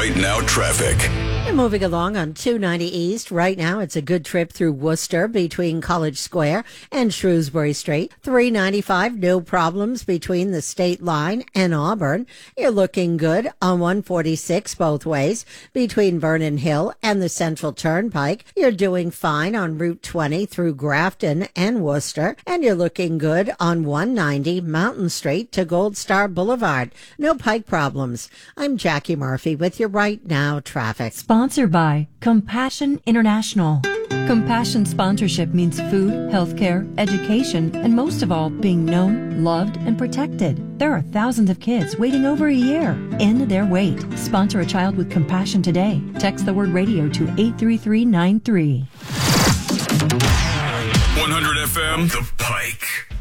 Right Now traffic. You're moving along on 290 East. Right now, it's a good trip through Worcester between College Square and Shrewsbury Street. 395, no problems between the state line and Auburn. You're looking good on 146 both ways between Vernon Hill and the Central Turnpike. You're doing fine on Route 20 through Grafton and Worcester. And you're looking good on 190 Mountain Street to Gold Star Boulevard. No Pike problems. I'm Jackie Murphy with your Right Now traffic. Sponsored by Compassion International. Compassion sponsorship means food, healthcare, education, and most of all, being known, loved, and protected. There are thousands of kids waiting over a year. End their wait. Sponsor a child with compassion today. Text the word radio to 83393. 100 FM, The Pike.